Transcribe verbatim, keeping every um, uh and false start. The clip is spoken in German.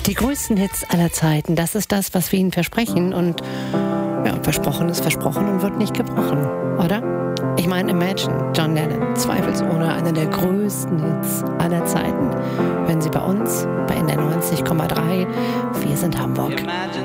Die größten Hits aller Zeiten, das ist das, was wir Ihnen versprechen. Und ja, versprochen ist versprochen und wird nicht gebrochen, oder? Ich meine, Imagine, John Lennon, zweifelsohne einer der größten Hits aller Zeiten. Hören Sie bei uns, bei N R neunzig Komma drei. Wir sind Hamburg. Imagine